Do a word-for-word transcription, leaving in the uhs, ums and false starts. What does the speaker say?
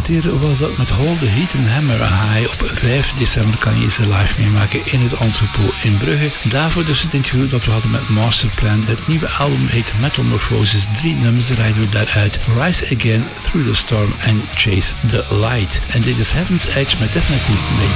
eerder was dat met Hold the Heat and Hammer High. Op vijf december kan je ze live meemaken in het Entrepot in Brugge. Daarvoor dus het interview dat we hadden met Masterplan. Het nieuwe album heet Metamorphosis. Drie nummers rijden we daaruit. Rise Again, Through the Storm en Chase the Light. En dit is Heaven's Edge met Definitive Maybe.